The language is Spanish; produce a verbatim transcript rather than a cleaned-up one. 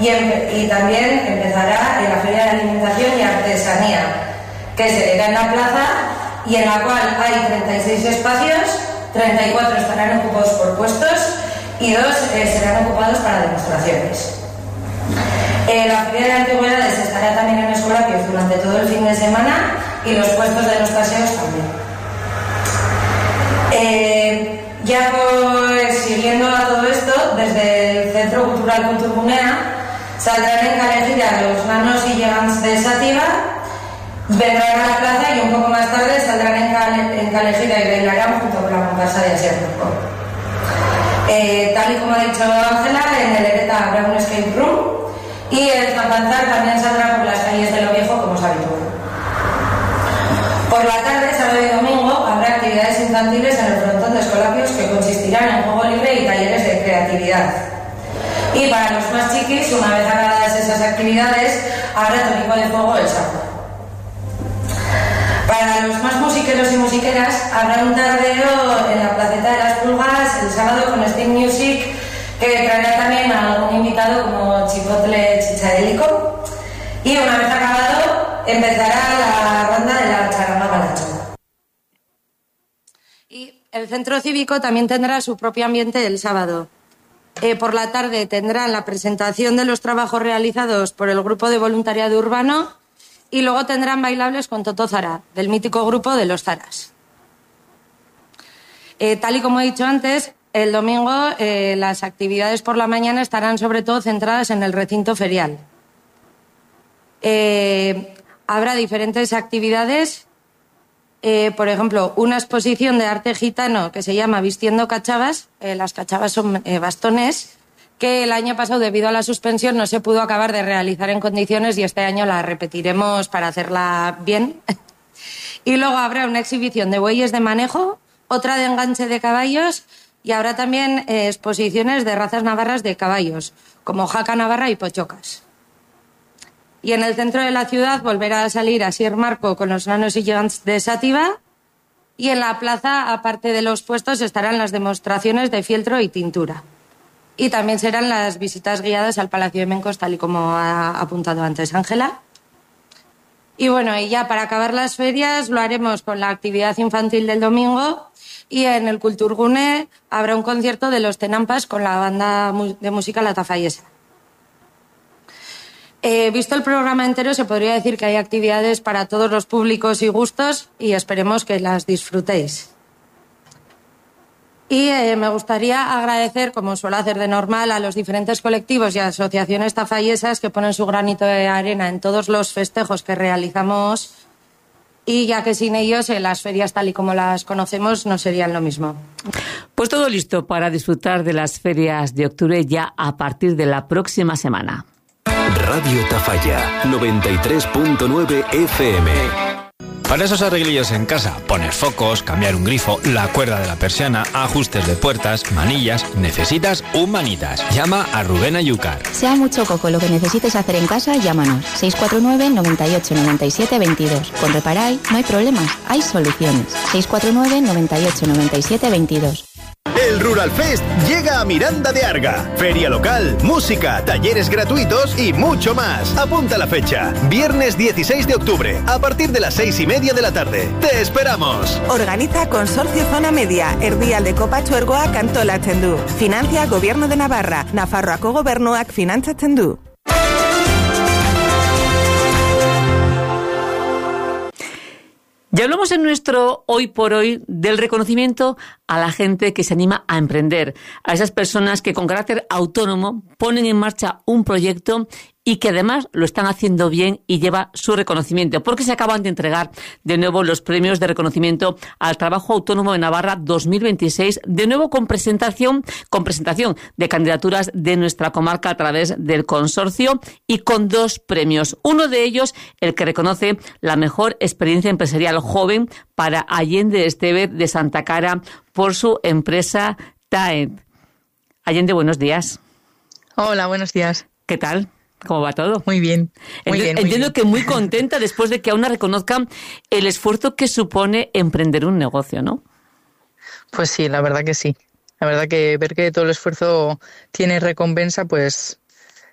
y, y también empezará en la Feria de Alimentación y Artesanía, que se hará en la plaza y en la cual hay treinta y seis espacios, treinta y cuatro estarán ocupados por puestos y dos eh, serán ocupados para demostraciones. Eh, la Feria de Antigüedades estará también en Escolapios durante todo el fin de semana y los puestos de los paseos también. Eh, ya pues siguiendo a todo esto, desde el Centro Cultural Culturgunea saldrán en Calejira los nanos y gegants de Sátiva, vendrán a la plaza y un poco más tarde saldrán en, Cale, en Calejira y bailarán junto con la comparsa de Asiaturco. Eh, tal y como ha dicho Ángela, en el Ereta habrá un escape room y el Zapanzar también saldrá por las calles de lo viejo como es habitual. Por la tarde, sábado y domingo, habrá actividades infantiles en el frontón de Escolapios que consistirán en juego libre y talleres de creatividad. Y para los más chiquis, una vez acabadas esas actividades, habrá tónico de fuego el sábado. Para los más musiqueros y musiqueras, habrá un tardeo en la placeta de las Pulgas el sábado con Steam Music, que traerá también a algún invitado como Chipotle Chichaélico. Y una vez acabado, empezará la ronda de la charanga Galacho. Y el centro cívico también tendrá su propio ambiente el sábado. Eh, por la tarde tendrán la presentación de los trabajos realizados por el grupo de voluntariado urbano y luego tendrán bailables con Toto Zara, del mítico grupo de los Zaras. Eh, tal y como he dicho antes, el domingo eh, las actividades por la mañana estarán sobre todo centradas en el recinto ferial. Eh, habrá diferentes actividades, eh, por ejemplo, una exposición de arte gitano que se llama Vistiendo Cachavas. Eh, las cachavas son eh, bastones que el año pasado, debido a la suspensión, no se pudo acabar de realizar en condiciones y este año la repetiremos para hacerla bien. Y luego habrá una exhibición de bueyes de manejo, otra de enganche de caballos y habrá también eh, exposiciones de razas navarras de caballos, como Jaca Navarra y Pochocas. Y en el centro de la ciudad volverá a salir Asier Marco con los nanos y gigants de Sátiva. Y en la plaza, aparte de los puestos, estarán las demostraciones de fieltro y tintura. Y también serán las visitas guiadas al Palacio de Mencos, tal y como ha apuntado antes Ángela. Y bueno, y ya para acabar las ferias lo haremos con la actividad infantil del domingo y en el Kulturgune habrá un concierto de los Tenampas con la banda de música La Tafallesa. Eh, visto el programa entero, se podría decir que hay actividades para todos los públicos y gustos y esperemos que las disfrutéis. Y eh, me gustaría agradecer, como suelo hacer de normal, a los diferentes colectivos y asociaciones tafallesas que ponen su granito de arena en todos los festejos que realizamos y ya que sin ellos eh, las ferias tal y como las conocemos no serían lo mismo. Pues todo listo para disfrutar de las ferias de octubre ya a partir de la próxima semana. Radio Tafalla, noventa y tres punto nueve F M. Para esos arreglillos en casa, poner focos, cambiar un grifo, la cuerda de la persiana, ajustes de puertas, manillas, necesitas un Manitas. Llama a Rubén Ayúcar. Sea mucho coco lo que necesites hacer en casa, llámanos. seis cuatro nueve, noventa y ocho, noventa y siete, veintidós. Con Reparay no hay problemas, hay soluciones. seis cuatro nueve, noventa y ocho, noventa y siete, veintidós. El Rural Fest llega a Miranda de Arga. Feria local, música, talleres gratuitos y mucho más. Apunta la fecha. Viernes dieciséis de octubre, a partir de las seis y media de la tarde. ¡Te esperamos! Organiza Consorcio Zona Media, Erdialde Kopatxuergoak antolatzen du. Financia Gobierno de Navarra, Nafarroako Gobernuak finantzatzen du. Ya hablamos en nuestro Hoy por Hoy del reconocimiento a la gente que se anima a emprender, a esas personas que con carácter autónomo ponen en marcha un proyecto y que además lo están haciendo bien y lleva su reconocimiento, porque se acaban de entregar de nuevo los premios de reconocimiento al trabajo autónomo de Navarra dos mil veintiséis, de nuevo con presentación, con presentación de candidaturas de nuestra comarca a través del consorcio y con dos premios. Uno de ellos, el que reconoce la mejor experiencia empresarial joven para Allende Estevez de Santa Cara por su empresa Taet. Allende, buenos días. Hola, buenos días. ¿Qué tal? ¿Cómo va todo? Muy bien. Muy Ent- bien muy entiendo bien. que muy contenta después de que aún reconozcan el esfuerzo que supone emprender un negocio, ¿no? Pues sí, la verdad que sí. La verdad que ver que todo el esfuerzo tiene recompensa, pues